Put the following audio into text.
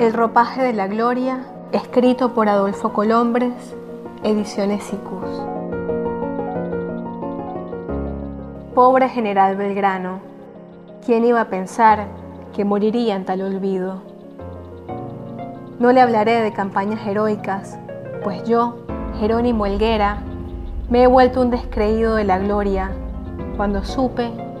El ropaje de la gloria, escrito por Adolfo Colombres, Ediciones Siquus. Pobre general Belgrano, ¿quién iba a pensar que moriría en tal olvido? No le hablaré de campañas heroicas, pues yo, Jerónimo Helguera, me he vuelto un descreído de la gloria cuando supe